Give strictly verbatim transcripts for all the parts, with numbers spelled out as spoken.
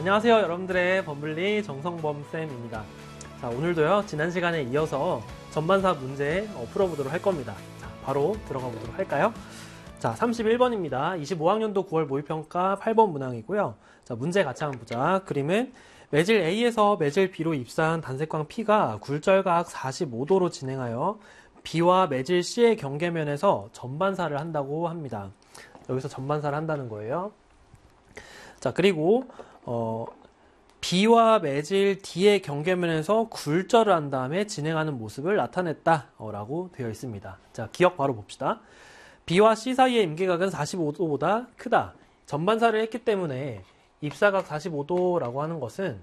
안녕하세요, 여러분들의 범블리 정성범쌤입니다. 자, 오늘도요, 지난 시간에 이어서 전반사 문제 어, 풀어보도록 할 겁니다. 자, 바로 들어가 보도록 할까요? 자, 삼십일 번입니다. 이십오 학년도 구월 모의평가 팔 번 문항이고요. 자, 문제 같이 한번 보자. 그림은 매질 A에서 매질 B로 입사한 단색광 P가 굴절각 사십오 도로 진행하여 B와 매질 C의 경계면에서 전반사를 한다고 합니다. 여기서 전반사를 한다는 거예요. 자, 그리고 어, B와 매질 D의 경계면에서 굴절을 한 다음에 진행하는 모습을 나타냈다 라고 되어 있습니다. 자, 기억 바로 봅시다. B와 C 사이의 임계각은 사십오 도보다 크다. 전반사를 했기 때문에 입사각 사십오 도라고 하는 것은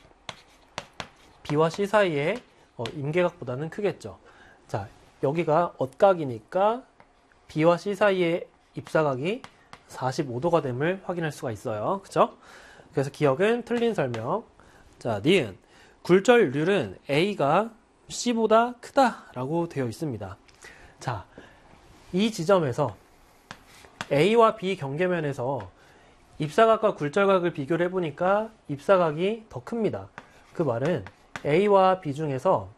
B와 C 사이의 어, 임계각보다는 크겠죠. 자, 여기가 엇각이니까 B와 C 사이의 입사각이 사십오 도가 됨을 확인할 수가 있어요. 그죠? 그래서 기억은 틀린 설명. 자, 니은. 굴절률은 A가 C보다 크다라고 되어 있습니다. 자, 이 지점에서 A와 B 경계면에서 입사각과 굴절각을 비교를 해보니까 입사각이 더 큽니다. 그 말은 A와 B 중에서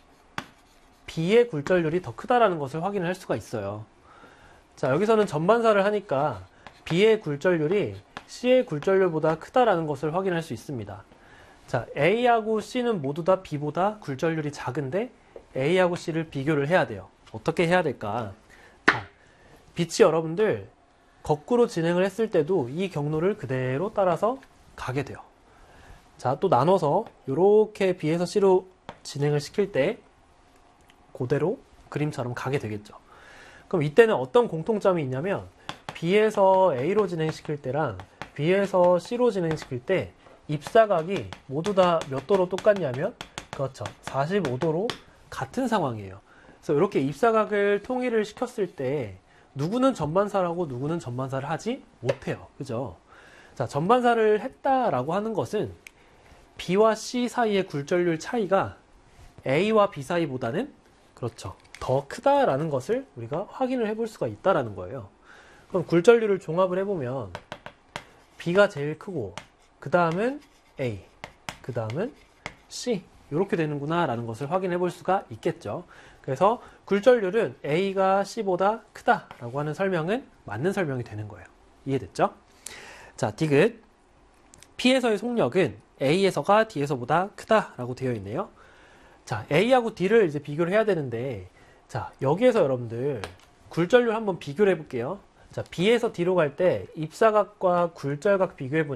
B의 굴절률이 더 크다라는 것을 확인할 수가 있어요. 자, 여기서는 전반사를 하니까 B의 굴절률이 C의 굴절률보다 크다라는 것을 확인할 수 있습니다. 자, A하고 C는 모두 다 B보다 굴절률이 작은데 A하고 C를 비교를 해야 돼요. 어떻게 해야 될까? 자, 빛이 여러분들 거꾸로 진행을 했을 때도 이 경로를 그대로 따라서 가게 돼요. 자, 또 나눠서 이렇게 B에서 C로 진행을 시킬 때 그대로 그림처럼 가게 되겠죠. 그럼 이때는 어떤 공통점이 있냐면 B에서 A로 진행시킬 때랑 B에서 C로 진행시킬 때 입사각이 모두 다 몇 도로 똑같냐면 그렇죠. 사십오 도로 같은 상황이에요. 그래서 이렇게 입사각을 통일을 시켰을 때 누구는 전반사라고 누구는 전반사를 하지 못해요. 그죠? 자, 전반사를 했다라고 하는 것은 B와 C 사이의 굴절률 차이가 A와 B 사이보다는 그렇죠. 더 크다라는 것을 우리가 확인을 해볼 수가 있다라는 거예요. 그럼 굴절률을 종합을 해보면 B가 제일 크고 그 다음은 A, 그 다음은 C 이렇게 되는구나 라는 것을 확인해 볼 수가 있겠죠. 그래서 굴절률은 A가 C보다 크다라고 하는 설명은 맞는 설명이 되는 거예요. 이해됐죠? 자, 디귿. P에서의 속력은 A에서가 D에서보다 크다라고 되어 있네요. 자, A하고 D를 이제 비교를 해야 되는데 자, 여기에서 여러분들 굴절률 한번 비교를 해볼게요. 자, B에서 D로 갈 때 입사각과 굴절각 비교해보니까